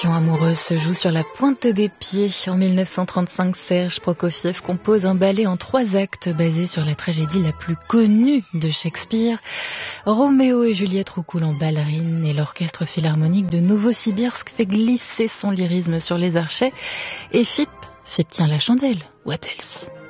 Amoureuse se joue sur la pointe des pieds. En 1935, Serge Prokofiev compose un ballet en 3 actes basé sur la tragédie la plus connue de Shakespeare. Roméo et Juliette roucoulent en ballerine et l'orchestre philharmonique de Novosibirsk fait glisser son lyrisme sur les archets. Et Phip tient la chandelle. What else?